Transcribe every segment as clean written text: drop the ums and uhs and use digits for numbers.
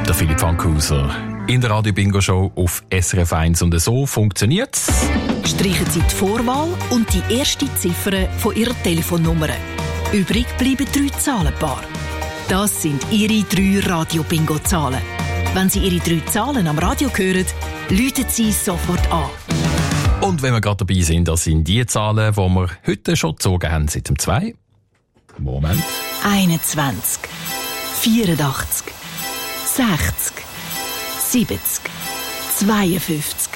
Der Philipp Fankhauser in der Radio-Bingo-Show auf SRF 1. Und so funktioniert's. Streichen Sie die Vorwahl und die erste Ziffer von Ihrer Telefonnummer. Übrig bleiben 3 Zahlenpaare. Das sind Ihre 3 Radio-Bingo-Zahlen. Wenn Sie Ihre 3 Zahlen am Radio hören, läuten Sie sofort an. Und wenn wir gerade dabei sind, das sind die Zahlen, die wir heute schon gezogen haben. Seit dem 2. Moment. 21, 84, 60, 70, 52,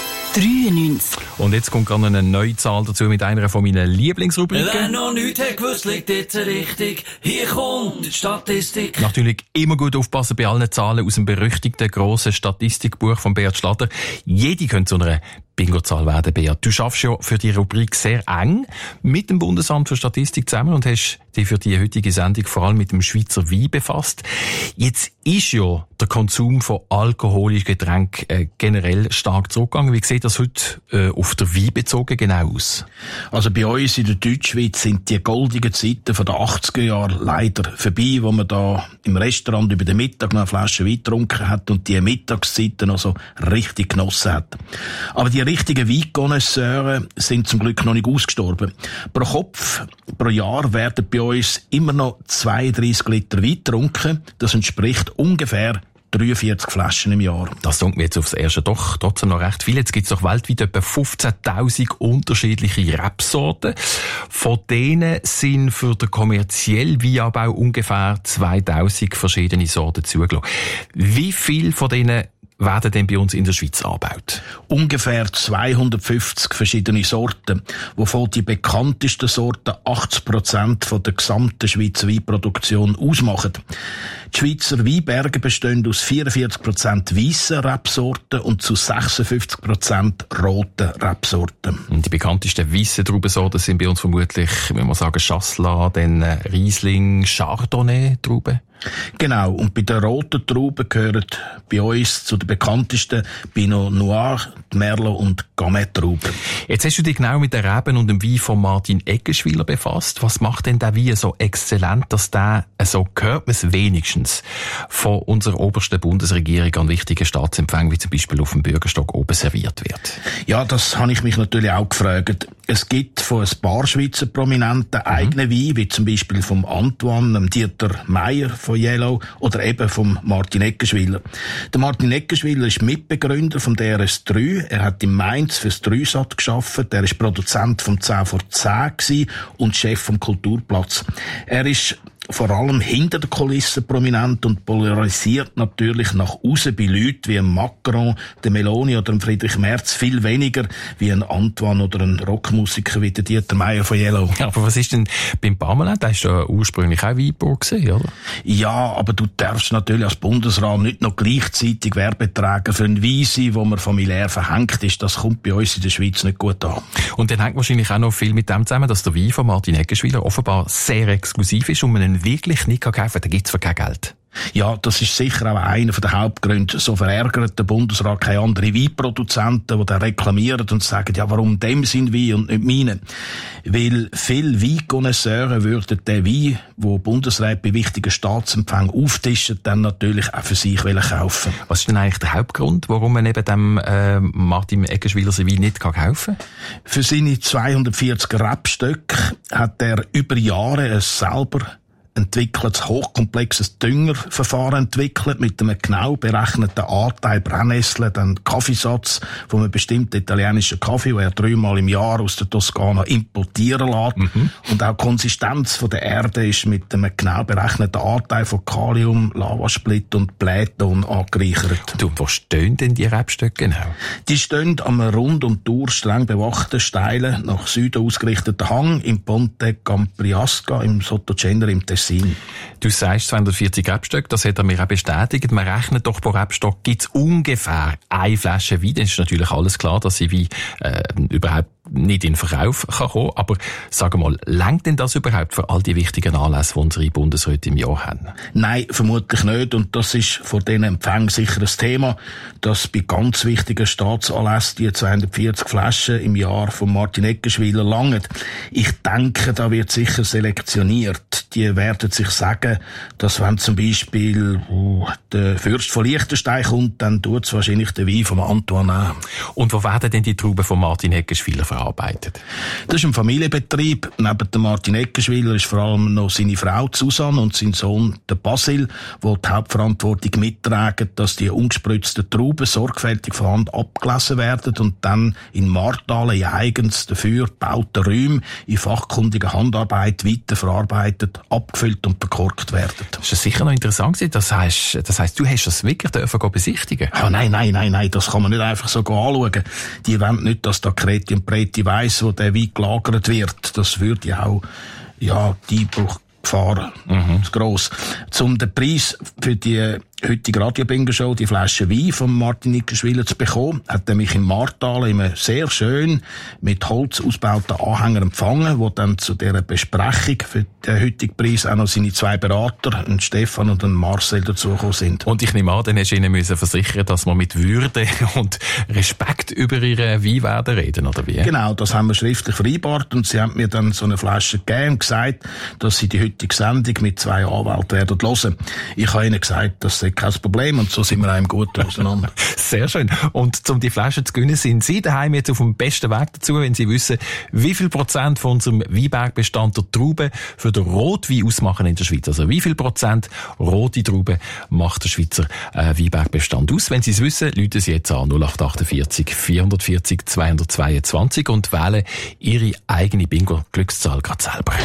93. Und jetzt kommt gerade eine neue Zahl dazu mit einer von meinen Lieblingsrubriken. Wer noch nichts hat gewusst, liegt jetzt richtig. Hier kommt die Statistik. Natürlich immer gut aufpassen bei allen Zahlen aus dem berüchtigten grossen Statistikbuch von Beat Schlatter. Jede könnte zu einer Bingo-Zahl werden, Beat. Du schaffst ja für die Rubrik sehr eng mit dem Bundesamt für Statistik zusammen und hast dich für die heutige Sendung vor allem mit dem Schweizer Wein befasst. Jetzt ist ja der Konsum von alkoholischen Getränken generell stark zurückgegangen. Wie sieht das heute auf der Wein bezogen genau aus? Also bei uns in der Deutschschweiz sind die goldigen Zeiten von den 80er Jahren leider vorbei, wo man da im Restaurant über den Mittag noch eine Flasche Wein getrunken hat und die Mittagszeiten noch so richtig genossen hat. Aber die richtigen Weinkonnoisseure sind zum Glück noch nicht ausgestorben. Pro Kopf, pro Jahr werden bei uns immer noch 32 Liter Wein getrunken. Das entspricht ungefähr 43 Flaschen im Jahr. Das klingt mir jetzt aufs Erste doch trotzdem noch recht viel. Jetzt gibt es doch weltweit etwa 15'000 unterschiedliche Rebsorten. Von denen sind für den kommerziellen Weinanbau ungefähr 2000 verschiedene Sorten zugelassen. Wie viel von denen werden denn bei uns in der Schweiz angebaut? Ungefähr 250 verschiedene Sorten, wovon die bekanntesten Sorten 80% von der gesamten Schweizer Weinproduktion ausmachen. Die Schweizer Weinberge bestehen aus 44% weissen Rebsorten und zu 56% roten Rebsorten. Die bekanntesten weissen Traubensorten sind bei uns vermutlich, wenn man sagen, Chasselas, dann Riesling, Chardonnay Trauben. Genau, und bei den roten Trauben gehören bei uns zu den bekanntesten Pinot Noir, Merlot und Gamay Trauben. Jetzt hast du dich genau mit den Reben und dem Wein von Martin Eggenschwiller befasst. Was macht denn der Wein so exzellent, dass der, so gehört man es wenigstens, von unserer obersten Bundesregierung an wichtigen Staatsempfängen, wie zum Beispiel auf dem Bürgerstock oben serviert wird? Ja, das habe ich mich natürlich auch gefragt. Es gibt von ein paar Schweizer Prominenten eigene Weine, wie zum Beispiel vom Antoine, dem Dieter Meier von Yellow oder eben vom Martin Eggenschwiller. Der Martin Eggenschwiller ist Mitbegründer vom DRS3. Er hat in Mainz fürs Dreisat gearbeitet. Er ist Produzent vom 10 vor 10 gewesen und Chef vom Kulturplatz. Er ist vor allem hinter der Kulisse prominent und polarisiert natürlich nach außen bei Leuten wie Macron, der Meloni oder Friedrich Merz viel weniger wie ein Antoine oder ein Rockmusiker wie der Dieter Meier von Yellow. Ja, aber was ist denn beim Parmelin? Der ist ja ursprünglich auch Weinbauer gewesen, oder? Ja, aber du darfst natürlich als Bundesrat nicht noch gleichzeitig Werbeträger für einen Wein sein, wo man familiär verhängt ist. Das kommt bei uns in der Schweiz nicht gut an. Und dann hängt wahrscheinlich auch noch viel mit dem zusammen, dass der Wein von Martin Eggenschwiller offenbar sehr exklusiv ist und man ihn wirklich nicht kaufen kann, dann gibt's für kein Geld. Ja, das ist sicher auch einer der Hauptgründe. So verärgert der Bundesrat keine anderen Weinproduzenten, die dann reklamieren und sagen, ja, warum dem sind Wein und nicht meine? Weil viele Weinkonnoisseure würden den Wein, den Bundesrat bei wichtigen Staatsempfängen auftischen, dann natürlich auch für sich kaufen. Was ist denn eigentlich der Hauptgrund, warum man eben dem Martin Eggenschwiller sein Wein nicht kaufen kann? Für seine 240 Rebstöcke hat er über Jahre es selber entwickeltes, hochkomplexes Düngerverfahren entwickelt, mit einem genau berechneten Anteil Brennnessel, dann Kaffeesatz von einem bestimmten italienischen Kaffee, den er 3-mal im Jahr aus der Toskana importieren lässt. Und auch die Konsistenz von der Erde ist mit einem genau berechneten Anteil von Kalium, Lavasplitt und Blähton angereichert. Und wo stehen denn die Rebstöcke genau? Die stehen am rund um die Uhr streng bewachten, steilen, nach Süden ausgerichteten Hang im Ponte Campriasca im Sottocenere im Tessin. Du sagst 240 Rebstöcke, das hat er mir auch bestätigt. Man rechnet doch pro Rebstock gibt's ungefähr eine Flasche Wein. Dann ist natürlich alles klar, dass sie wie überhaupt nicht in Verkauf kann kommen. Aber sagen wir mal, reicht denn das überhaupt für all die wichtigen Anlässe, die unsere Bundesräte im Jahr haben? Nein, vermutlich nicht. Und das ist vor diesen Empfängen sicher ein Thema, dass bei ganz wichtigen Staatsanlässen die 240 Flaschen im Jahr von Martin Eggenschwiller langen. Ich denke, da wird sicher selektioniert. Die werden sich sagen, dass wenn zum Beispiel der Fürst von Liechtenstein kommt, dann tut es wahrscheinlich den Wein vom Antoine nehmen. Und wo werden denn die Trauben von Martin Eggenschwiller verarbeitet? Das ist ein Familienbetrieb. Neben dem Martin Eggenschwiller ist vor allem noch seine Frau Susanne und sein Sohn der Basil, die Hauptverantwortung mittragen, dass die ungespritzten Trauben sorgfältig von Hand abgelesen werden und dann in Martalen in eigens dafür gebauten Räumen in fachkundiger Handarbeit weiterverarbeitet, abgefüllt und verkorkt werden. Das ist sicher noch interessant gewesen. Das heisst, du hast das wirklich besichtigen? Ja, nein, das kann man nicht einfach so anschauen. Die wollen nicht, dass da Kreti und Preti weiss, wo der Wein gelagert wird. Das würde ja auch, die Einbruchgefahr gross. Um den Preis für die heutige Radio-Bingo-Show, die Flasche Wein von Martin Eggenschwiller zu bekommen, hat er mich in Martalen immer sehr schön mit Holz ausgebauten Anhänger empfangen, wo dann zu dieser Besprechung für den heutigen Preis auch noch seine 2 Berater, einen Stefan und einen Marcel, dazugekommen sind. Und ich nehme an, dann hast du ihnen versichern, dass wir mit Würde und Respekt über ihre Wein werden reden, oder wie? Genau, das haben wir schriftlich vereinbart und sie haben mir dann so eine Flasche gegeben und gesagt, dass sie die heutige Sendung mit 2 Anwälten werden hören. Ich habe ihnen gesagt, dass das kein Problem und so sind wir einem gut auseinander. Sehr schön. Und um die Flaschen zu gewinnen, sind Sie daheim jetzt auf dem besten Weg dazu, wenn Sie wissen, wie viel Prozent von unserem Weinbergbestand der Trauben für den Rotwein ausmachen in der Schweiz. Also wie viel Prozent rote Trauben macht der Schweizer Weinbergbestand aus? Wenn Sie es wissen, rufen Sie jetzt an 0848 440 222 und wählen Ihre eigene Bingo-Glückszahl gerade selber.